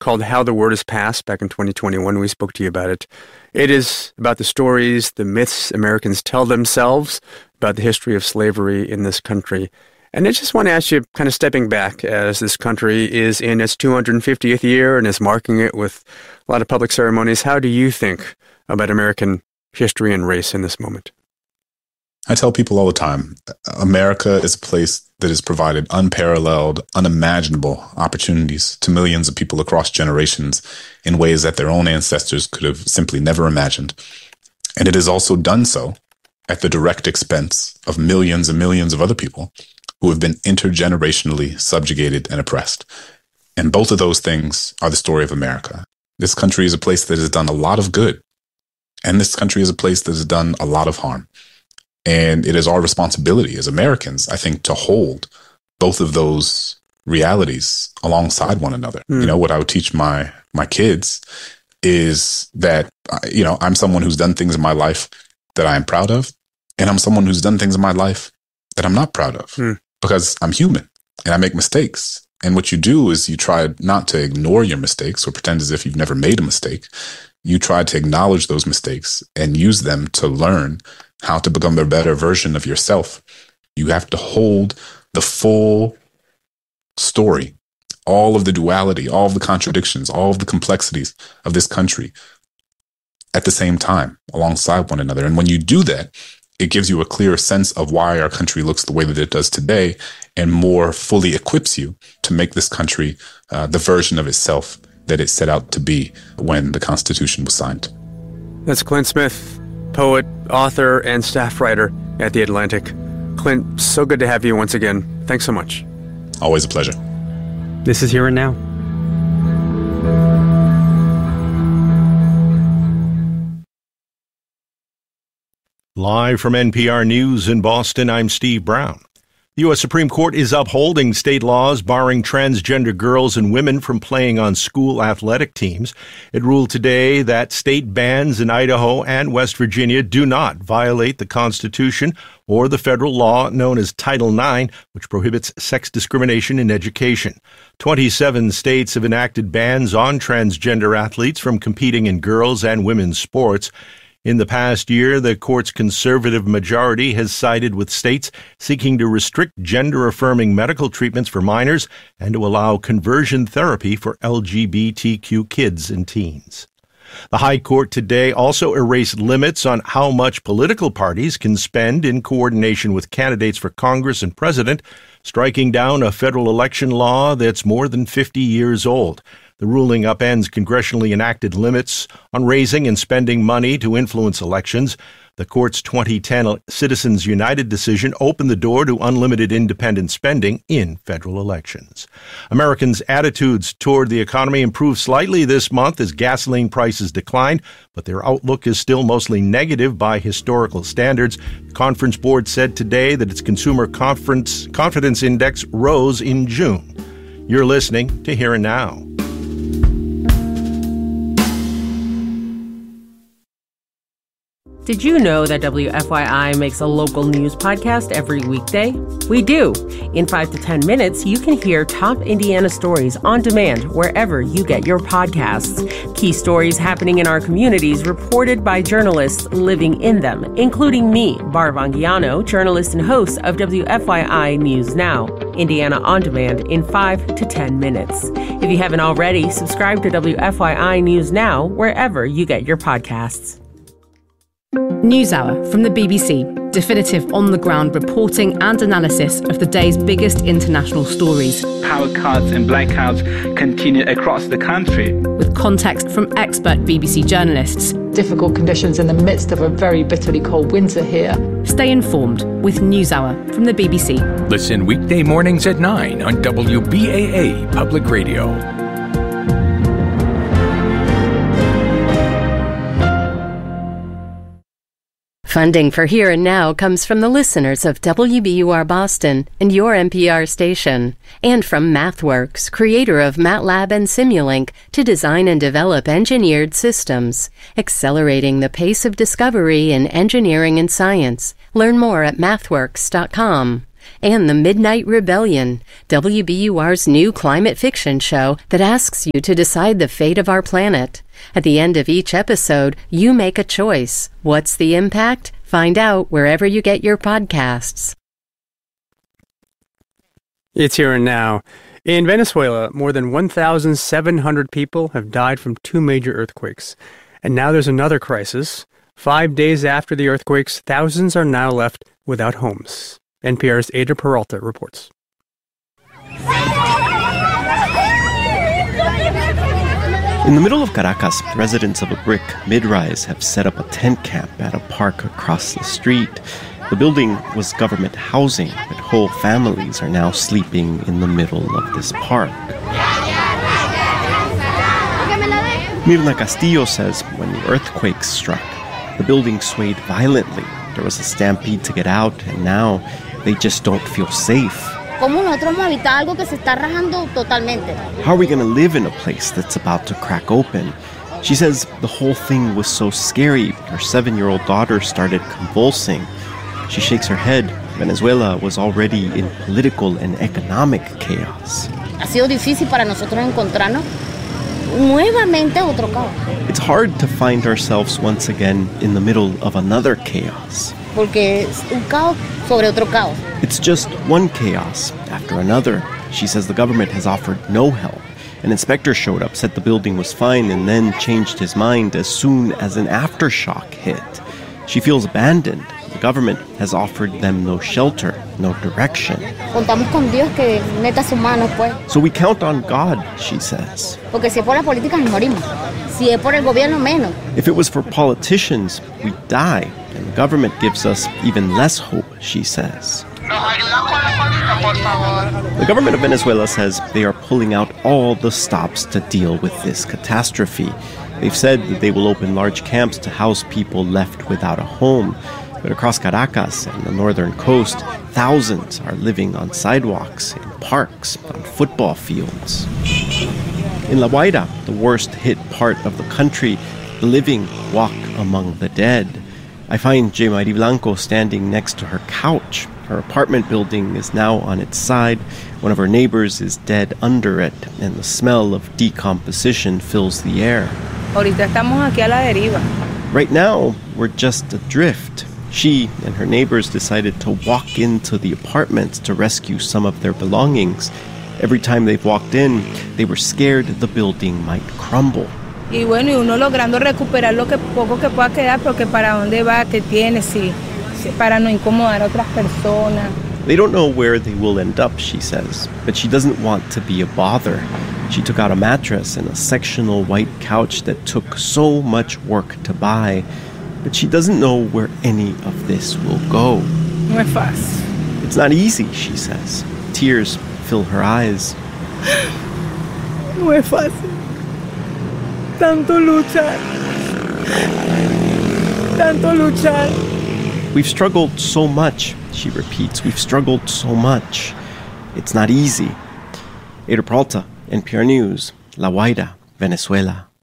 called How the Word Is Passed back in 2021. We spoke to you about it. It is about the stories, the myths Americans tell themselves about the history of slavery in this country. And I just want to ask you, kind of stepping back, as this country is in its 250th year and is marking it with a lot of public ceremonies, how do you think about American history and race in this moment? I tell people all the time, America is a place that has provided unparalleled, unimaginable opportunities to millions of people across generations in ways that their own ancestors could have simply never imagined. And it has also done so at the direct expense of millions and millions of other people who have been intergenerationally subjugated and oppressed. And both of those things are the story of America. This country is a place that has done a lot of good. And this country is a place that has done a lot of harm. And it is our responsibility as Americans, I think, to hold both of those realities alongside one another. You know, what I would teach my kids is that, I'm someone who's done things in my life that I am proud of. And I'm someone who's done things in my life that I'm not proud of because I'm human and I make mistakes. And what you do is you try not to ignore your mistakes or pretend as if you've never made a mistake. You try to acknowledge those mistakes and use them to learn how to become a better version of yourself. You have to hold the full story, all of the duality, all of the contradictions, all of the complexities of this country at the same time, alongside one another. And when you do that, it gives you a clearer sense of why our country looks the way that it does today and more fully equips you to make this country the version of itself that it set out to be when the Constitution was signed. That's Clint Smith, poet, author, and staff writer at The Atlantic. Clint, so good to have you once again. Thanks so much. Always a pleasure. This is Here and Now. Live from NPR News in Boston, I'm Steve Brown. The U.S. Supreme Court is upholding state laws barring transgender girls and women from playing on school athletic teams. It ruled today that state bans in Idaho and West Virginia do not violate the Constitution or the federal law known as Title IX, which prohibits sex discrimination in education. 27 states have enacted bans on transgender athletes from competing in girls' and women's sports. In the past year, the court's conservative majority has sided with states seeking to restrict gender-affirming medical treatments for minors and to allow conversion therapy for LGBTQ kids and teens. The High Court today also erased limits on how much political parties can spend in coordination with candidates for Congress and president, striking down a federal election law that's more than 50 years old. The ruling upends congressionally enacted limits on raising and spending money to influence elections. The court's 2010 Citizens United decision opened the door to unlimited independent spending in federal elections. Americans' attitudes toward the economy improved slightly this month as gasoline prices declined, but their outlook is still mostly negative by historical standards. The Conference Board said today that its consumer confidence index rose in June. You're listening to Here and Now. Did you know that WFYI makes a local news podcast every weekday? We do. In 5 to 10 minutes, you can hear top Indiana stories on demand wherever you get your podcasts. Key stories happening in our communities reported by journalists living in them, including me, Bar Vangiano, journalist and host of WFYI News Now, Indiana On Demand in 5 to 10 minutes. If you haven't already, subscribe to WFYI News Now wherever you get your podcasts. NewsHour from the BBC. Definitive on-the-ground reporting and analysis of the day's biggest international stories. Power cuts and blackouts continue across the country. With context from expert BBC journalists. Difficult conditions in the midst of a very bitterly cold winter here. Stay informed with NewsHour from the BBC. Listen weekday mornings at 9 on WBAA Public Radio. Funding for Here and Now comes from the listeners of WBUR Boston and your NPR station, and from MathWorks, creator of MATLAB and Simulink, to design and develop engineered systems, accelerating the pace of discovery in engineering and science. Learn more at mathworks.com. and The Midnight Rebellion, WBUR's new climate fiction show that asks you to decide the fate of our planet. At the end of each episode, you make a choice. What's the impact? Find out wherever you get your podcasts. It's here and now. In Venezuela, more than 1,700 people have died from 2 major earthquakes. And now there's another crisis. 5 days after the earthquakes, thousands are now left without homes. NPR's Ada Peralta reports. In the middle of Caracas, residents of a brick mid-rise have set up a tent camp at a park across the street. The building was government housing, but whole families are now sleeping in the middle of this park. Mirna Castillo says when the earthquake struck, the building swayed violently. There was a stampede to get out, and now they just don't feel safe. How are we going to live in a place that's about to crack open? She says the whole thing was so scary, her 7-year-old daughter started convulsing. She shakes her head. Venezuela was already in political and economic chaos. It's hard to find ourselves once again in the middle of another chaos. It's just one chaos after another. She says the government has offered no help. An inspector showed up, said the building was fine, and then changed his mind as soon as an aftershock hit. She feels abandoned. The government has offered them no shelter, no direction. So we count on God, she says. If it was for politicians, we'd die, and the government gives us even less hope, she says. The government of Venezuela says they are pulling out all the stops to deal with this catastrophe. They've said that they will open large camps to house people left without a home. But across Caracas and the northern coast, thousands are living on sidewalks, in parks, on football fields. In La Guaira, the worst-hit part of the country, the living walk among the dead. I find J. Marie Blanco standing next to her couch. Her apartment building is now on its side. One of her neighbors is dead under it, and the smell of decomposition fills the air. Right now, we're just adrift. She and her neighbors decided to walk into the apartments to rescue some of their belongings. Every time they've walked in, they were scared the building might crumble. They don't know where they will end up, she says, but she doesn't want to be a bother. She took out a mattress and a sectional white couch that took so much work to buy. But she doesn't know where any of this will go. It's not easy, she says. Tears fill her eyes. No es fácil. Tanto luchar. Tanto luchar. We've struggled so much, she repeats. We've struggled so much. It's not easy. Ada Peralta, NPR News, La Guaira, Venezuela.